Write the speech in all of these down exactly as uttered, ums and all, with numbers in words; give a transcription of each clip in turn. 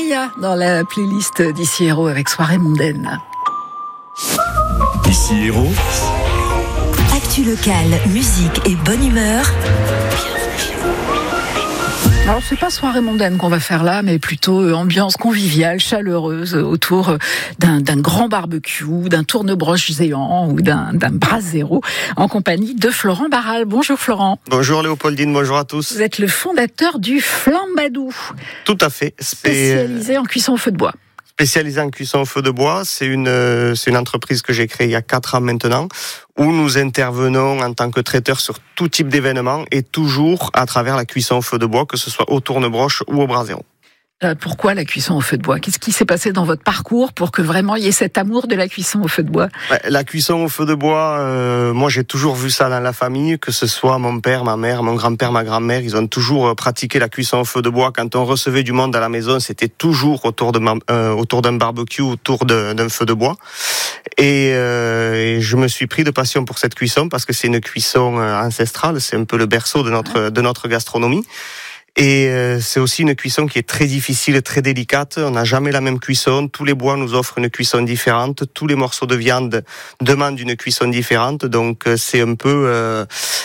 Sia dans la playlist d'Ici Héros avec Soirée mondaine. Ici Héros. Actu locale, musique et bonne humeur. Alors c'est pas soirée mondaine qu'on va faire là, mais plutôt ambiance conviviale, chaleureuse autour d'un, d'un grand barbecue, d'un tournebroche géant ou d'un, d'un brasero en compagnie de Florent Barral. Bonjour Florent. Bonjour Léopoldine, bonjour à tous. Vous êtes le fondateur du Flambadou. Tout à fait. Spécialisé en cuisson au feu de bois. Spécialisé en cuisson au feu de bois, c'est une, c'est une entreprise que j'ai créée il y a quatre ans maintenant, où nous intervenons en tant que traiteurs sur tout type d'événements et toujours à travers la cuisson au feu de bois, que ce soit au tournebroche ou au brasero. Euh, pourquoi la cuisson au feu de bois ? Qu'est-ce qui s'est passé dans votre parcours pour que vraiment il y ait cet amour de la cuisson au feu de bois ? La cuisson au feu de bois, euh, moi j'ai toujours vu ça dans la famille, que ce soit mon père, ma mère, mon grand-père, ma grand-mère, ils ont toujours pratiqué la cuisson au feu de bois. Quand on recevait du monde à la maison, c'était toujours autour, de, euh, autour d'un barbecue, autour de, d'un feu de bois. Et, euh, et je me suis pris de passion pour cette cuisson parce que c'est une cuisson ancestrale, c'est un peu le berceau de notre, de notre gastronomie. Et euh, c'est aussi une cuisson qui est très difficile, très délicate. On n'a jamais la même cuisson. Tous les bois nous offrent une cuisson différente. Tous les morceaux de viande demandent une cuisson différente. Donc euh, c'est un peu euh,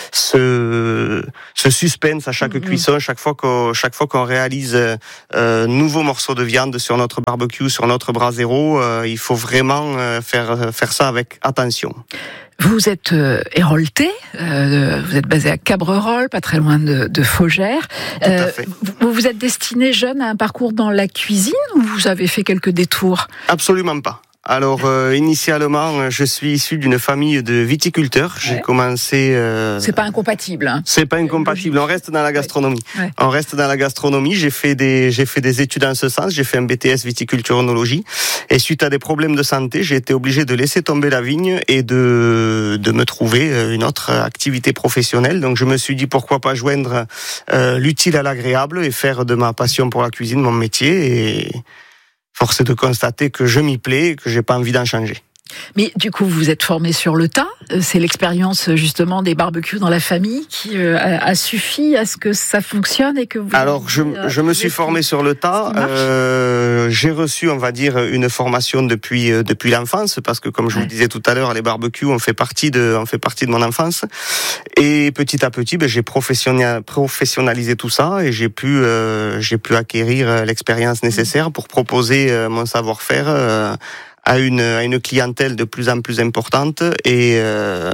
ce, ce suspense à chaque mmh. cuisson. Chaque fois qu'on, chaque fois qu'on réalise euh, nouveaux morceaux de viande sur notre barbecue, sur notre brasero, euh, il faut vraiment euh, faire faire ça avec attention. Vous êtes euh, héroltais, euh, vous êtes basé à Cabrerols, pas très loin de, de Faugères. Euh, vous vous êtes destiné jeune à un parcours dans la cuisine ou vous avez fait quelques détours ? Absolument pas. Alors euh, initialement, je suis issu d'une famille de viticulteurs. J'ai ouais. commencé. Euh... C'est pas incompatible. Hein. C'est pas incompatible. On reste dans la gastronomie. Ouais. On reste dans la gastronomie. J'ai fait des, j'ai fait des études en ce sens. J'ai fait un B T S viticulture-œnologie. Et suite à des problèmes de santé, j'ai été obligé de laisser tomber la vigne et de de me trouver une autre activité professionnelle. Donc je me suis dit pourquoi pas joindre euh, l'utile à l'agréable et faire de ma passion pour la cuisine mon métier. Et force est de constater que je m'y plais et que j'ai pas envie d'en changer. Mais du coup, vous êtes formé sur le tas. C'est l'expérience justement des barbecues dans la famille qui a, a suffi à ce que ça fonctionne et que vous. Alors, je, je me suis formé sur le tas. Euh, j'ai reçu, on va dire, une formation depuis depuis l'enfance parce que, comme je ouais. vous le disais tout à l'heure, les barbecues, on fait partie de, on fait partie de mon enfance. Et petit à petit, ben, j'ai professionnalisé tout ça et j'ai pu, euh, j'ai pu acquérir l'expérience nécessaire pour proposer euh, mon savoir-faire. Euh, à une à une clientèle de plus en plus importante et euh,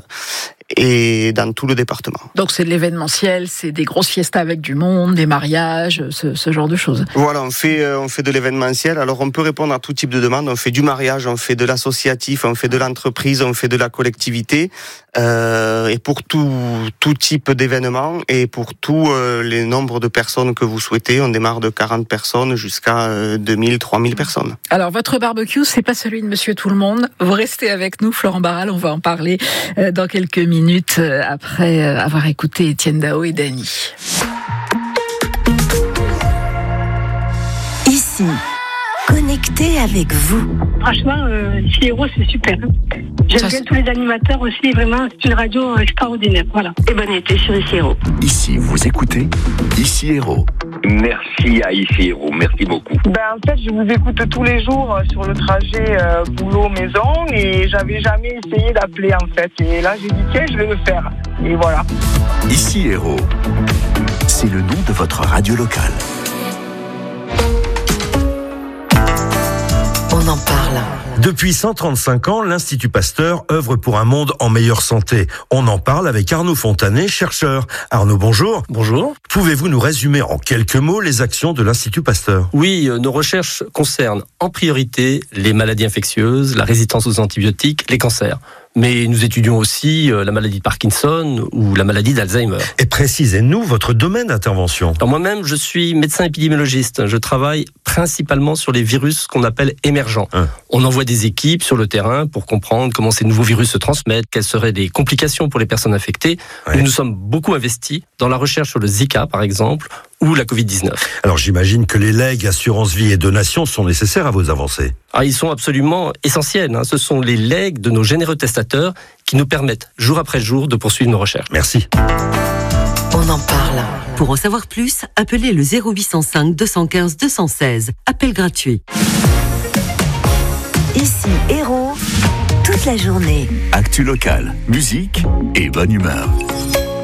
et dans tout le département. Donc c'est de l'événementiel, c'est des grosses fiestas avec du monde, des mariages, ce, ce genre de choses. Voilà, on fait on fait de l'événementiel. Alors on peut répondre à tout type de demandes. On fait du mariage, on fait de l'associatif, on fait de l'entreprise, on fait de la collectivité. Euh, et pour tout tout type d'événement et pour tous euh, les nombres de personnes que vous souhaitez, on démarre de quarante personnes jusqu'à euh, deux mille, trois mille personnes. Alors votre barbecue, c'est pas celui de Monsieur Tout le Monde. Vous restez avec nous, Florent Barral. On va en parler euh, dans quelques minutes euh, après euh, avoir écouté Étienne Dao et Dany. Ici, connecté avec vous. Franchement, euh, Ici Héros, c'est super. J'aime Ça, bien c'est... tous les animateurs aussi, vraiment, c'est une radio extraordinaire. Voilà. Et bonne été sur Ici Héros. Ici, vous écoutez Ici Héros. Merci à Ici Héros, merci beaucoup. Ben, en fait, je vous écoute tous les jours sur le trajet euh, boulot-maison et j'avais jamais essayé d'appeler en fait. Et là, j'ai dit tiens, je vais le faire. Et voilà. Ici Héros, c'est le nom de votre radio locale. On en parle. Depuis cent trente-cinq ans, l'Institut Pasteur œuvre pour un monde en meilleure santé. On en parle avec Arnaud Fontanet, chercheur. Arnaud, bonjour. Bonjour. Pouvez-vous nous résumer en quelques mots les actions de l'Institut Pasteur ? Oui, nos recherches concernent en priorité les maladies infectieuses, la résistance aux antibiotiques, les cancers. Mais nous étudions aussi la maladie de Parkinson ou la maladie d'Alzheimer. Et précisez-nous votre domaine d'intervention. Alors moi-même, je suis médecin épidémiologiste. Je travaille principalement sur les virus qu'on appelle émergents. Hein. On envoie des équipes sur le terrain pour comprendre comment ces nouveaux virus se transmettent, quelles seraient les complications pour les personnes infectées. Ouais. Nous nous sommes beaucoup investis dans la recherche sur le Zika, par exemple, ou la covid dix-neuf. Alors j'imagine que les legs, assurance vie et donations sont nécessaires à vos avancées. Ah, ils sont absolument essentiels. Hein. Ce sont les legs de nos généreux testateurs qui nous permettent, jour après jour, de poursuivre nos recherches. Merci. On on en parle. Pour en savoir plus, appelez le zéro huit cent cinq deux cent quinze deux cent seize. Appel gratuit. Ici, Héros, toute la journée. Actu locale, musique et bonne humeur.